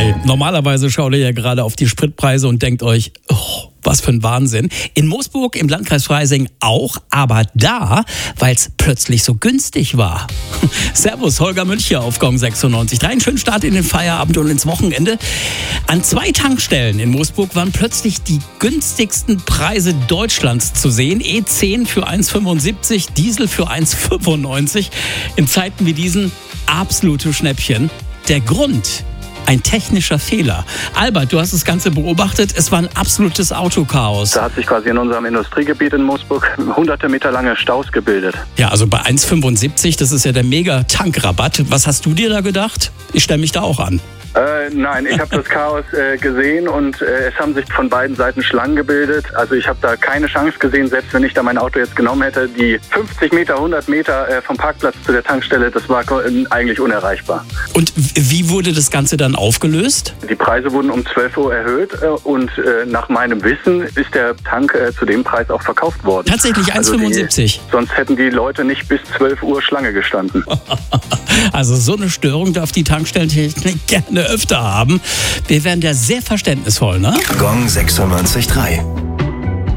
Okay, normalerweise schaut ihr ja gerade auf die Spritpreise und denkt euch, oh, was für ein Wahnsinn. In Moosburg im Landkreis Freising auch, aber da, weil es plötzlich so günstig war. Servus, Holger Müncher auf Gong 96. Einen schönen Start in den Feierabend und ins Wochenende. An 2 Tankstellen in Moosburg waren plötzlich die günstigsten Preise Deutschlands zu sehen. E10 für 1,75, Diesel für 1,95. In Zeiten wie diesen absolute Schnäppchen. Der Grund: ein technischer Fehler. Albert, du hast das Ganze beobachtet. Es war ein absolutes Autochaos. Da hat sich quasi in unserem Industriegebiet in Moosburg hunderte Meter lange Staus gebildet. Ja, also bei 1,75, das ist ja der Mega-Tankrabatt. Was hast du dir da gedacht? Ich stelle mich da auch an. Nein, ich habe das Chaos gesehen und es haben sich von beiden Seiten Schlangen gebildet. Also ich habe da keine Chance gesehen, selbst wenn ich da mein Auto jetzt genommen hätte. Die 50 Meter, 100 Meter vom Parkplatz zu der Tankstelle, das war eigentlich unerreichbar. Und wie wurde das Ganze dann aufgelöst? Die Preise wurden um 12 Uhr erhöht und nach meinem Wissen ist der Tank zu dem Preis auch verkauft worden. Tatsächlich 1,75? Sonst hätten die Leute nicht bis 12 Uhr Schlange gestanden. Also so eine Störung darf die Tankstellentechnik gerne öfter haben. Wir wären da sehr verständnisvoll, ne? Gong 96.3